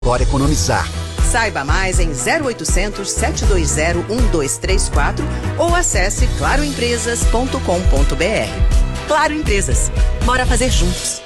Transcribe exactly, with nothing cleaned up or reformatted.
Bora economizar. Saiba mais em zero oitocentos, sete dois zero, um dois três quatro ou acesse claro empresas ponto com ponto br. Claro Empresas. Bora fazer juntos.